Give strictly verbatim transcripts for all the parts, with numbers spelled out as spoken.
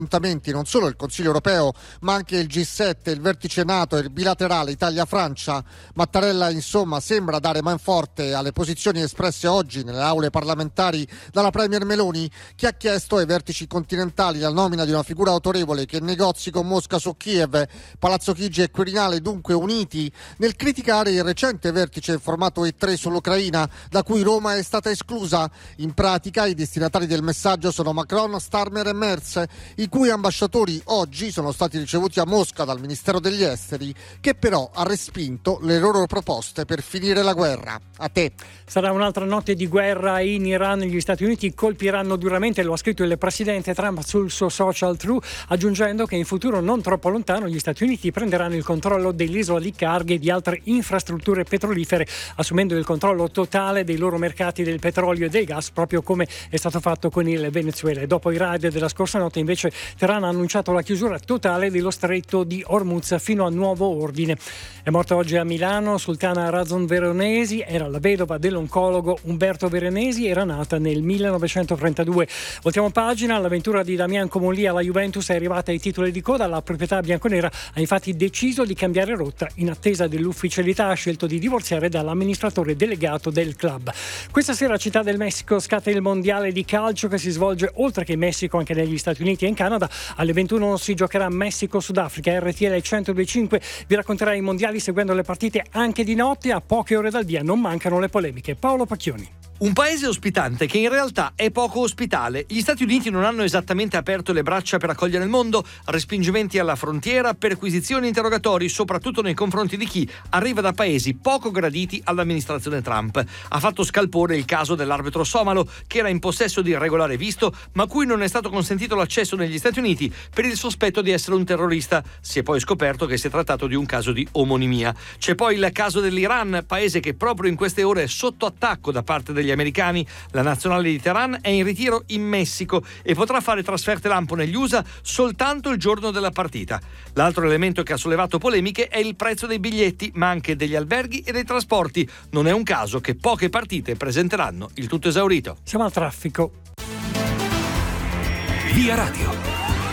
appuntamenti non solo il Consiglio europeo ma anche il G sette, il vertice NATO e il bilaterale Italia-Francia. Mattarella insomma sembra dare manforte alle posizioni espresse oggi nelle aule parlamentari dalla Premier Meloni, che ha chiesto ai vertici continentali la nomina di una figura autorevole che negozi con Mosca su Kiev. Palazzo Chigi e Quirinale dunque uniti nel criticare il recente vertice in formato E tre sull'Ucraina, da cui Roma è stata esclusa. In pratica i destinatari del messaggio sono Macron, Starmer e Merz, i cui ambasciatori oggi sono stati ricevuti a Mosca dal Ministero degli Esteri, che però ha respinto le loro proposte per finire la guerra. A te. Sarà un'altra notte di guerra in Iran. Gli Stati Uniti colpiranno duramente, lo ha scritto il presidente Trump sul suo social True, aggiungendo che in futuro non troppo lontano gli Stati Uniti prenderanno il controllo dell'isola di Karg e di altre infrastrutture petrolifere, assumendo il controllo totale dei loro mercati del petrolio e del gas, proprio come è stato fatto con il Venezuela. E dopo i raid della scorsa notte invece Teheran ha annunciato la chiusura totale dello stretto di Hormuz fino a nuovo ordine. È morta oggi a Milano Sultana Razon Veronesi, era la vedova dell'oncologo Umberto Veronesi, era nata nel millenovecentotrentadue. Voltiamo pagina, l'avventura di Damian Comolli alla Juventus è arrivata ai titoli di coda. La proprietà bianconera ha infatti deciso di cambiare rotta in attesa dell'ufficialità, ha scelto di divorziare dall'amministratore delegato del club. Questa sera a Città del Messico scatta il mondiale di calcio che si svolge oltre che in Messico anche negli Stati Uniti e in Canada. Alle ventuno si giocherà Messico-Sudafrica. R T L centodue e cinque vi racconterà i mondiali seguendo le partite anche di notte. A poche ore dal via non mancano le polemiche. Paolo Pacchioni. Un paese ospitante che in realtà è poco ospitale. Gli Stati Uniti non hanno esattamente aperto le braccia per accogliere il mondo, respingimenti alla frontiera, perquisizioni e interrogatori, soprattutto nei confronti di chi arriva da paesi poco graditi all'amministrazione Trump. Ha fatto scalpore il caso dell'arbitro somalo che era in possesso di irregolare visto, ma cui non è stato consentito l'accesso negli Stati Uniti per il sospetto di essere un terrorista. Si è poi scoperto che si è trattato di un caso di omonimia. C'è poi il caso dell'Iran, paese che proprio in queste ore è sotto attacco da parte degli americani. La nazionale di Teheran è in ritiro in Messico e potrà fare trasferte lampo negli U S A soltanto il giorno della partita. L'altro elemento che ha sollevato polemiche è il prezzo dei biglietti, ma anche degli alberghi e dei trasporti. Non è un caso che poche partite presenteranno il tutto esaurito. Siamo al traffico. Via Radio.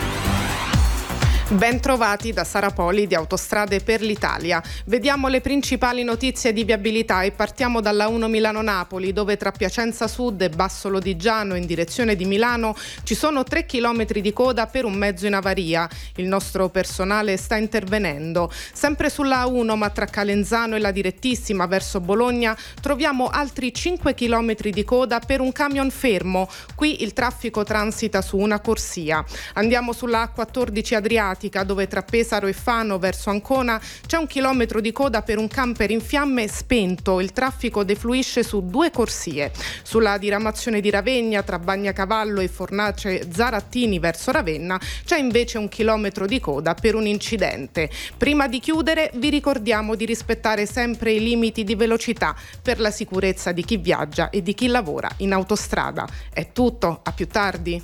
Ben trovati da Sara Poli di Autostrade per l'Italia. Vediamo le principali notizie di viabilità e partiamo dalla uno Milano-Napoli, dove tra Piacenza Sud e Basso Lodigiano in direzione di Milano ci sono tre chilometri di coda per un mezzo in avaria. Il nostro personale sta intervenendo. Sempre sulla A uno, ma tra Calenzano e la direttissima verso Bologna troviamo altri cinque chilometri di coda per un camion fermo. Qui il traffico transita su una corsia. Andiamo sulla A quattordici Adriatica, dove tra Pesaro e Fano verso Ancona c'è un chilometro di coda per un camper in fiamme spento. Il traffico defluisce su due corsie. Sulla diramazione di Ravegna tra Bagnacavallo e Fornace Zarattini verso Ravenna c'è invece un chilometro di coda per un incidente. Prima di chiudere vi ricordiamo di rispettare sempre i limiti di velocità per la sicurezza di chi viaggia e di chi lavora in autostrada. È tutto, a più tardi.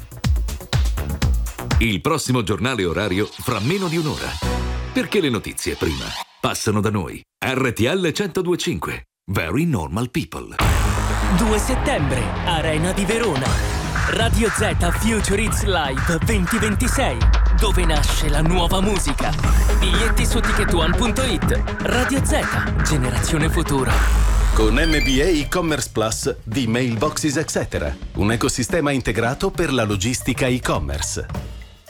Il prossimo giornale orario fra meno di un'ora. Perché le notizie prima passano da noi. R T L centodue e cinque. Very Normal People. due settembre, Arena di Verona. Radio Z Future Hits Live duemilaventisei. Dove nasce la nuova musica. Biglietti su ticket one punto it. Radio Z, generazione futuro. Con N B A e-commerce Plus di Mailboxes Etc. Un ecosistema integrato per la logistica e-commerce.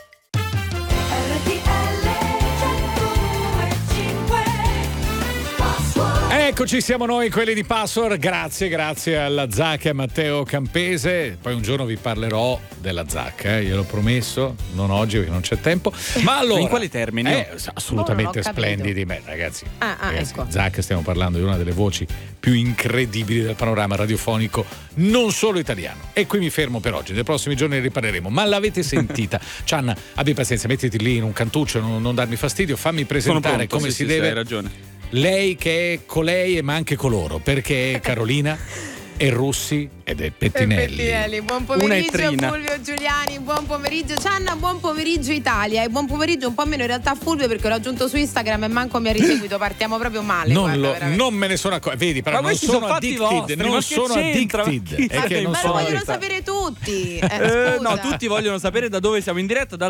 Eccoci, siamo noi, quelli di Password. Grazie, grazie alla Z A C e a Matteo Campese. Poi un giorno vi parlerò della Z A C, eh, gliel'ho promesso, non oggi perché non c'è tempo. Ma allora, in quali termini? Eh, assolutamente splendidi. Beh, ragazzi, ah, ah, ragazzi ecco. Z A C, stiamo parlando di una delle voci più incredibili del panorama radiofonico, non solo italiano. E qui mi fermo per oggi, nei prossimi giorni ne riparleremo. Ma l'avete sentita? Cianna, abbi pazienza, mettiti lì in un cantuccio, non, non darmi fastidio, fammi presentare pronto, come sì, si sì, deve. Hai ragione. Lei che è colei ma anche coloro, perché Carolina? è Russi ed è Pettinelli. Pettinelli. Buon pomeriggio Fulvio Giuliani, buon pomeriggio Gianna, buon pomeriggio Italia e buon pomeriggio un po' meno in realtà Fulvio, perché l'ho aggiunto su Instagram e manco mi ha riseguito, partiamo proprio male. Non, guarda, lo, non me ne sono accorto, vedi, però ma non sono, sono addicted, vostri, non sono addicted, è che non ma sono lo vogliono sapere tutti. Eh, Eh, scusa. no, tutti vogliono sapere da dove siamo in diretta,